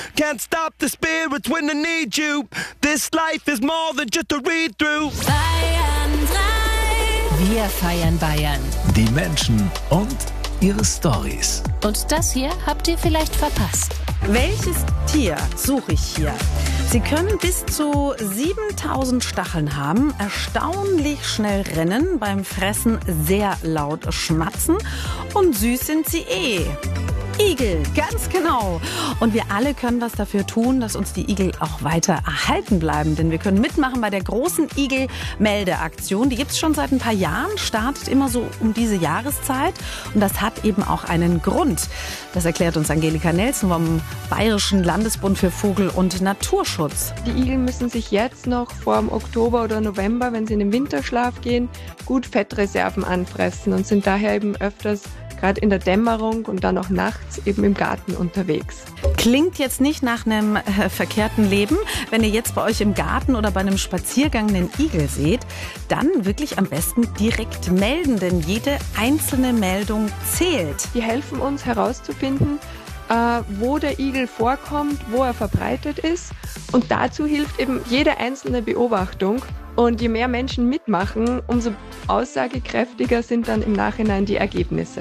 Can't stop the spirits when they need you. This life is more than just a read-through. Bayern 3. Wir feiern Bayern. Die Menschen und ihre Storys. Und das hier habt ihr vielleicht verpasst. Welches Tier suche ich hier? Sie können bis zu 7000 Stacheln haben, erstaunlich schnell rennen, beim Fressen sehr laut schmatzen und süß sind sie eh. Igel, ganz genau. Und wir alle können was dafür tun, dass uns die Igel auch weiter erhalten bleiben. Denn wir können mitmachen bei der großen Igel-Meldeaktion. Die gibt es schon seit ein paar Jahren, startet immer so um diese Jahreszeit. Und das hat eben auch einen Grund. Das erklärt uns Angelika Nelson vom Bayerischen Landesbund für Vogel- und Naturschutz. Die Igel müssen sich jetzt noch vor dem Oktober oder November, wenn sie in den Winterschlaf gehen, gut Fettreserven anfressen und sind daher eben öfters gerade in der Dämmerung und dann auch nachts eben im Garten unterwegs. Klingt jetzt nicht nach einem verkehrten Leben. Wenn ihr jetzt bei euch im Garten oder bei einem Spaziergang einen Igel seht, dann wirklich am besten direkt melden, denn jede einzelne Meldung zählt. Die helfen uns herauszufinden, wo der Igel vorkommt, wo er verbreitet ist. Und dazu hilft eben jede einzelne Beobachtung. Und je mehr Menschen mitmachen, umso aussagekräftiger sind dann im Nachhinein die Ergebnisse.